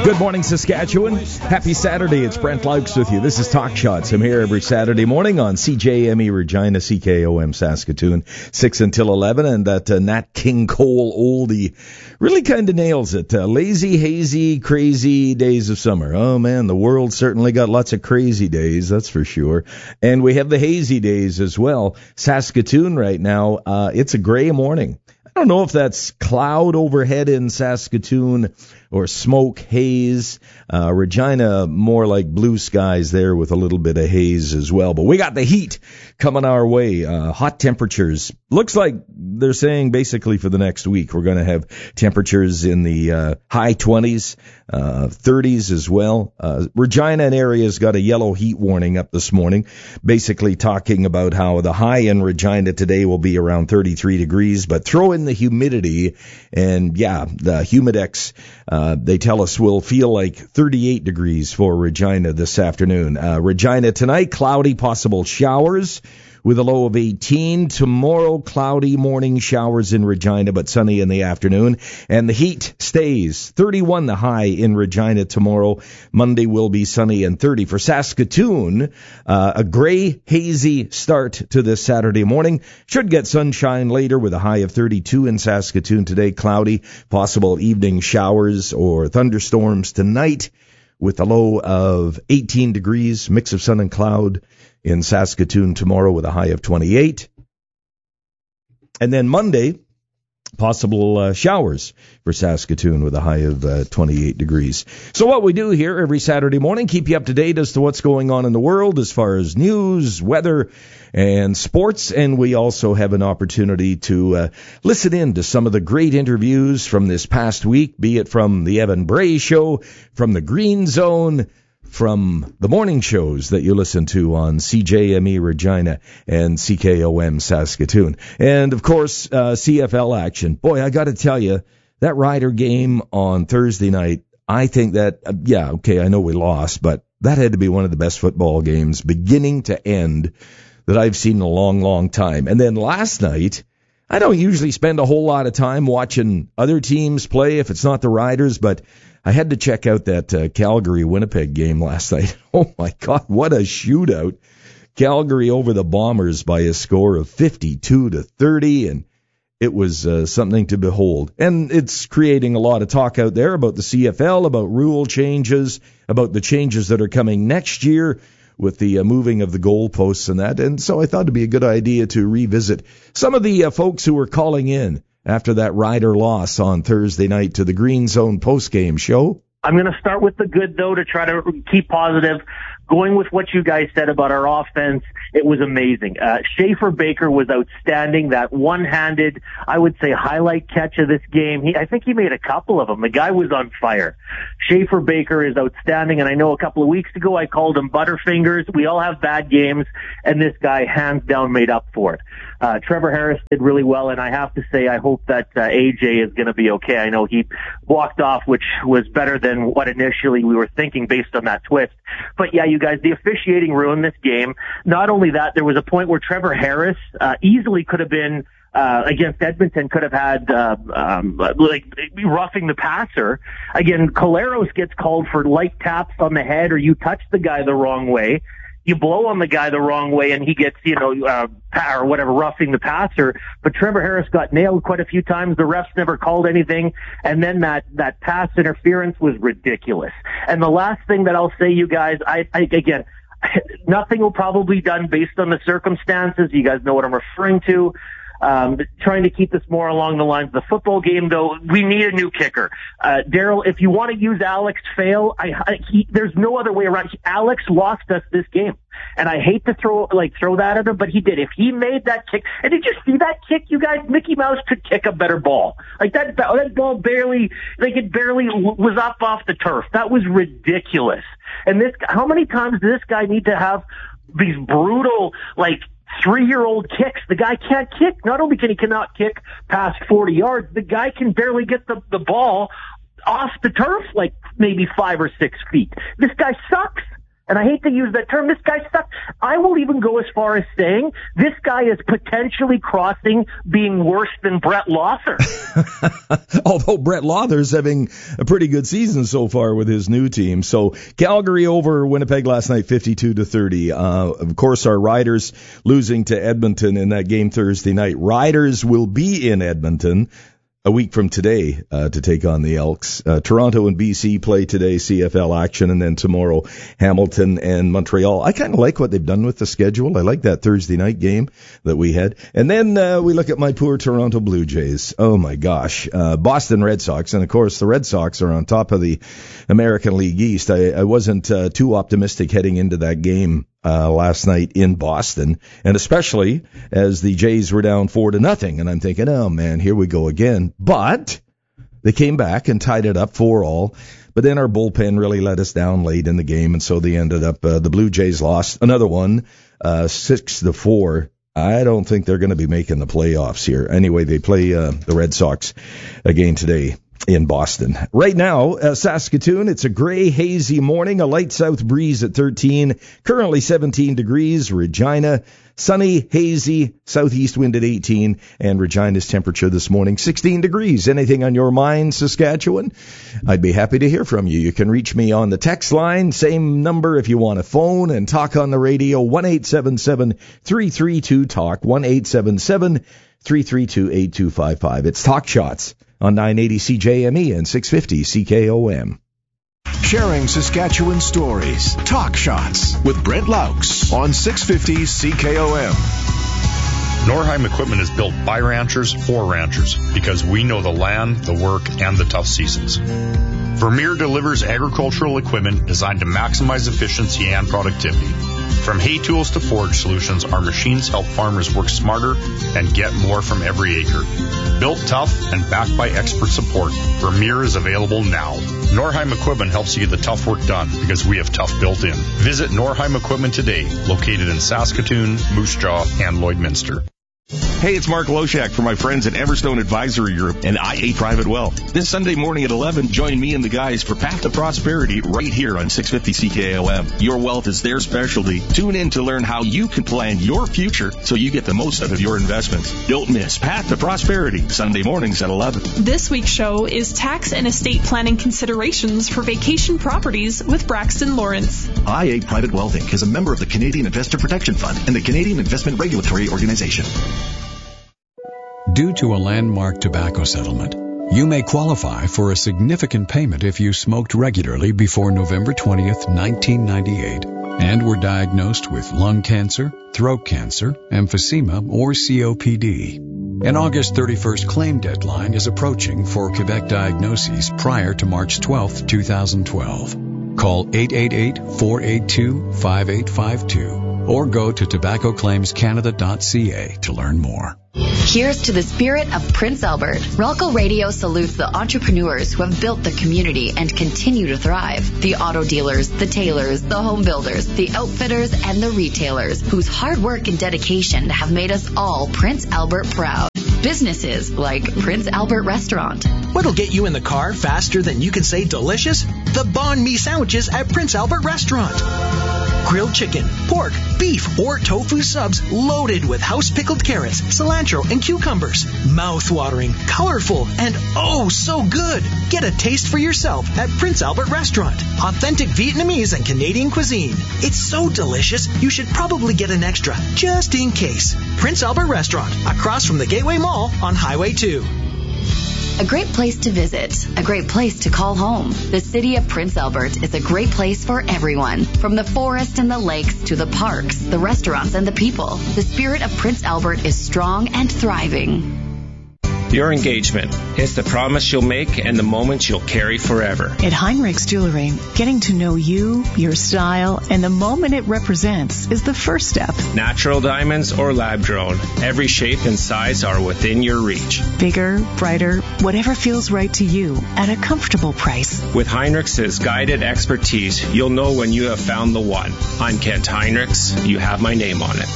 Good morning, Saskatchewan. Happy Saturday. It's Brent Laux with you. This is Talk Shots. I'm here every Saturday morning on CJME Regina, CKOM Saskatoon, 6 until 11. And that Nat King Cole oldie really kind of nails it. Lazy, hazy, crazy days of summer. Oh, man, the world certainly got lots of crazy days, that's for sure. And we have the hazy days as well. Saskatoon right now, it's a gray morning. I don't know if that's cloud overhead in Saskatoon or smoke, haze. Regina, more like blue skies there with a little bit of haze as well. But we got the heat coming our way. Hot temperatures. Looks like they're saying basically for the next week we're going to have temperatures in the high 20s, 30s as well. Regina and area's got a yellow heat warning up this morning, basically talking about how the high in Regina today will be around 33 degrees, but throw in the humidity, and yeah, the Humidex, they tell us will feel like 38 degrees for Regina this afternoon. Regina tonight, cloudy, possible showers with a low of 18. Tomorrow, cloudy morning showers in Regina, but sunny in the afternoon. And the heat stays 31 the high in Regina tomorrow. Monday will be sunny and 30. For Saskatoon, a gray, hazy start to this Saturday morning. Should get sunshine later with a high of 32 in Saskatoon today. Cloudy, possible evening showers or thunderstorms tonight with a low of 18 degrees, mix of sun and cloud in Saskatoon tomorrow with a high of 28. And then Monday, possible showers for Saskatoon with a high of 28 degrees. So what we do here every Saturday morning, keep you up to date as to what's going on in the world as far as news, weather, and sports. And we also have an opportunity to listen in to some of the great interviews from this past week, be it from the Evan Bray Show, from the Green Zone, from the morning shows that you listen to on CJME Regina and CKOM Saskatoon. And, of course, CFL action. Boy, I got to tell you, that Rider game on Thursday night, I think that, I know we lost, but that had to be one of the best football games, beginning to end, that I've seen in a long, long time. And then last night, I don't usually spend a whole lot of time watching other teams play if it's not the Riders, but I had to check out that Calgary-Winnipeg game last night. Oh, my God, what a shootout. Calgary over the Bombers by a score of 52-30, and it was something to behold. And it's creating a lot of talk out there about the CFL, about rule changes, about the changes that are coming next year with the moving of the goalposts and that. And so I thought it'd be a good idea to revisit some of the folks who were calling in after that Rider loss on Thursday night to the Green Zone postgame show. I'm going to start with the good, though, to try to keep positive. Going with what you guys said about our offense, it was amazing. Schaefer Baker was outstanding. That one-handed, I would say, highlight catch of this game. I think he made a couple of them. The guy was on fire. Schaefer Baker is outstanding, and I know a couple of weeks ago I called him Butterfingers. We all have bad games, and this guy hands down made up for it. Trevor Harris did really well, and I have to say I hope that AJ is going to be okay. I know he walked off, which was better than what initially we were thinking based on that twist. But yeah, you guys, the officiating ruined this game. Not only that, there was a point where Trevor Harris easily could have been against Edmonton, could have had roughing the passer. Again, Collaros gets called for light taps on the head, or you touch the guy the wrong way. You blow on the guy the wrong way and he gets, or whatever, roughing the passer. But Trevor Harris got nailed quite a few times. The refs never called anything. And then that pass interference was ridiculous. And the last thing that I'll say, you guys, again, nothing will probably be done based on the circumstances. You guys know what I'm referring to. Trying to keep this more along the lines of the football game, though, we need a new kicker. Daryl, if you want to use Alex Fail, there's no other way around. Alex lost us this game. And I hate to throw that at him, but he did. If he made that kick, and did you see that kick, you guys? Mickey Mouse could kick a better ball. That ball barely was up off the turf. That was ridiculous. And how many times does this guy need to have these brutal, 3-year-old kicks? The guy can't kick. Not only cannot kick past 40 yards, the guy can barely get the ball off the turf, maybe 5 or 6 feet. This guy sucks. and I hate to use that term, this guy sucks. I will even go as far as saying this guy is potentially crossing being worse than Brett Lawther. Although Brett Lawther's having a pretty good season so far with his new team. So Calgary over Winnipeg last night, 52-30. Of course, our Riders losing to Edmonton in that game Thursday night. Riders will be in Edmonton a week from today to take on the Elks. Toronto and BC play today, CFL action, and then tomorrow Hamilton and Montreal. I kind of like what they've done with the schedule. I like that Thursday night game that we had. And then we look at my poor Toronto Blue Jays. Oh, my gosh. Boston Red Sox. And, of course, the Red Sox are on top of the American League East. I wasn't too optimistic heading into that game last night in Boston, and especially as the Jays were down 4-0, and I'm thinking, oh man, here we go again. But they came back and tied it up 4-4. But then our bullpen really let us down late in the game, and so they ended up the Blue Jays lost another one, 6-4. I don't think they're going to be making the playoffs here. Anyway, they play the Red Sox again today in Boston. Right now, Saskatoon, it's a gray, hazy morning, a light south breeze at 13, currently 17 degrees. Regina, sunny, hazy, southeast wind at 18, and Regina's temperature this morning, 16 degrees. Anything on your mind, Saskatchewan? I'd be happy to hear from you. You can reach me on the text line, same number if you want to phone, and talk on the radio, 1-877-332-TALK, 1-877-332-8255. It's Talk Shots on 980 CJME and 650 CKOM. Sharing Saskatchewan stories. Talk Shots with Brent Laux on 650 CKOM. Norheim Equipment is built by ranchers for ranchers because we know the land, the work, and the tough seasons. Vermeer delivers agricultural equipment designed to maximize efficiency and productivity. From hay tools to forage solutions, our machines help farmers work smarter and get more from every acre. Built tough and backed by expert support, Vermeer is available now. Norheim Equipment helps you get the tough work done because we have tough built in. Visit Norheim Equipment today, located in Saskatoon, Moose Jaw, and Lloydminster. Hey, it's Mark Loshak from my friends at Everstone Advisory Group and IA Private Wealth. This Sunday morning at 11, join me and the guys for Path to Prosperity right here on 650 CKOM. Your wealth is their specialty. Tune in to learn how you can plan your future so you get the most out of your investments. Don't miss Path to Prosperity, Sunday mornings at 11. This week's show is tax and estate planning considerations for vacation properties with Braxton Lawrence. IA Private Wealth Inc. is a member of the Canadian Investor Protection Fund and the Canadian Investment Regulatory Organization. Due to a landmark tobacco settlement, you may qualify for a significant payment if you smoked regularly before November 20th, 1998, and were diagnosed with lung cancer, throat cancer, emphysema, or COPD. An August 31st claim deadline is approaching for Quebec diagnoses prior to March 12th, 2012. Call 888-482-5852 or go to tobaccoclaimscanada.ca to learn more. Cheers to the spirit of Prince Albert. Ralco Radio salutes the entrepreneurs who have built the community and continue to thrive. The auto dealers, the tailors, the home builders, the outfitters, and the retailers whose hard work and dedication have made us all Prince Albert proud. Businesses like Prince Albert Restaurant. What'll get you in the car faster than you can say delicious? The banh mi sandwiches at Prince Albert Restaurant. Grilled chicken, pork, beef, or tofu subs loaded with house-pickled carrots, cilantro, and cucumbers. Mouth-watering, colorful, and oh so good. Get a taste for yourself at Prince Albert Restaurant. Authentic Vietnamese and Canadian cuisine. It's so delicious, you should probably get an extra, just in case. Prince Albert Restaurant, across from the Gateway Mall on Highway 2. A great place to visit, a great place to call home. The city of Prince Albert is a great place for everyone. From the forest and the lakes to the parks, the restaurants, and the people. The spirit of Prince Albert is strong and thriving. Your engagement is the promise you'll make and the moments you'll carry forever. At Heinrichs Jewelry, getting to know you, your style, and the moment it represents is the first step. Natural diamonds or lab-grown, every shape and size are within your reach. Bigger, brighter, whatever feels right to you at a comfortable price. With Heinrichs' guided expertise, you'll know when you have found the one. I'm Kent Heinrichs. You have my name on it.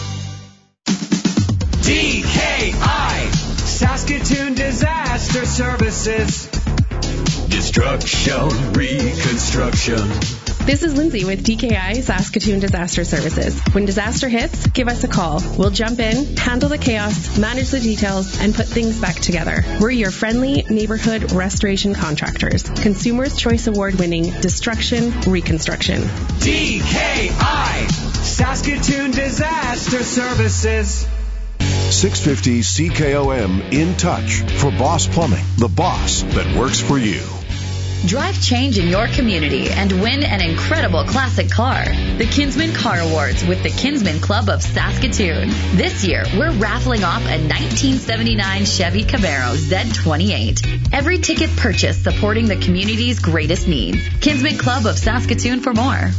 DKI, Saskatoon Disaster Services. Destruction, reconstruction, This is Lindsay with DKI Saskatoon Disaster Services. When disaster hits, give us a call. We'll jump in, handle the chaos, manage the details, and put things back together. We're your friendly neighborhood restoration contractors. Consumers' Choice Award-winning Destruction Reconstruction. DKI Saskatoon Disaster Services. 650 CKOM In Touch for Boss Plumbing, the boss that works for you. Drive change in your community and win an incredible classic car. The Kinsman Car Awards with the Kinsman Club of Saskatoon. This year, we're raffling off a 1979 Chevy Camaro Z28. Every ticket purchased supporting the community's greatest needs. Kinsman Club of Saskatoon for more.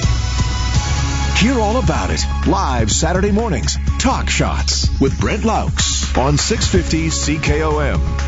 Hear all about it live Saturday mornings. Talk Shots with Brent Laux on 650 CKOM.